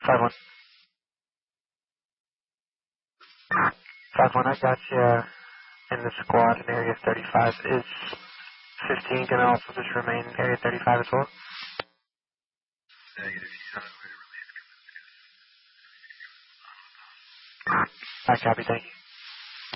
5-1. 5-1, I got you in the squad in Area 35. Is 15 going to also just remain in Area 35 as well? Negative. He's on his way to release. I copy, thank you.